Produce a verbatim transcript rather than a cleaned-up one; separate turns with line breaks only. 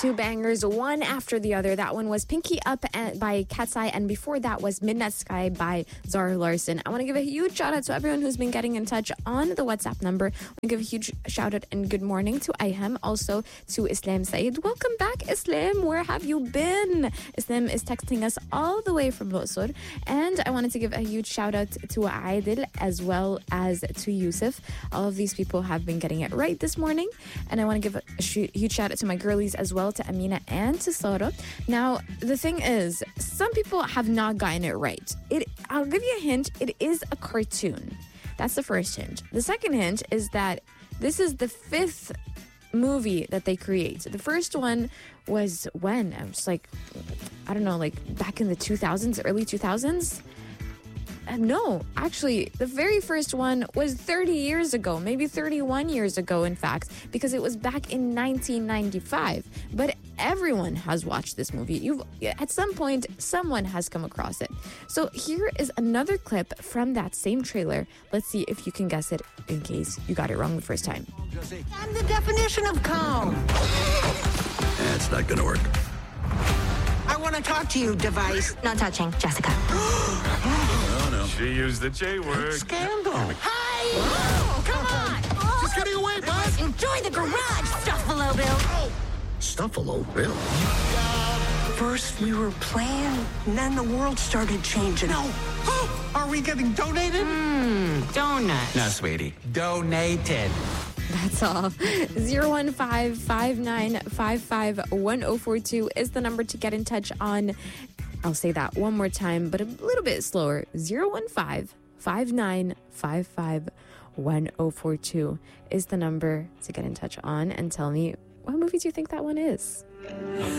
Two bangers, one after the other. That one was Pinky Up by Cat's Eye, and before that was Midnight Sky by Zara Larsson. I want to give a huge shout out to everyone who's been getting in touch on the WhatsApp number. I want to give a huge shout out and good morning to Ayhem, also to Islam Said. Welcome back, Islam. Where have you been? Islam is texting us all the way from Bosor. And I wanted to give a huge shout out to Aidil as well as to Yusuf. All of these people have been getting it right this morning. And I want to give a huge shout out to my girlies as well, to Amina and to Sara. Now, the thing is, some people have not gotten it right. It, I'll give you a hint. It is a cartoon. That's the first hint. The second hint is that this is the fifth movie that they create. The first one was when? I was like, I don't know, like back in the two thousands, early two thousands? Uh, no, actually, the very first one was thirty years ago, maybe thirty-one years ago, in fact, because it was back in nineteen ninety-five. But everyone has watched this movie. You've, at some point, someone has come across it. So here is another clip from that same trailer. Let's see if you can guess it in case you got it wrong the first time.
I'm the definition of calm.
That's not gonna work.
I want to talk to you, device.
Not touching, Jessica.
Oh, no.
She used the J word.
Scandal.
Hi! Oh, come on!
Just getting away, bud.
Enjoy the garage, Stuffalo Bill.
Stuffalo Bill.
First, we were playing, and then the world started changing. No. Are we getting donated?
Mmm, donut.
No, sweetie. Donated.
That's all. zero one five, five nine five five, one zero four two is the number to get in touch on. I'll say that one more time, but a little bit slower. zero one five, five nine five five, one zero four two is the number to get in touch on and tell me what movie do you think that one is?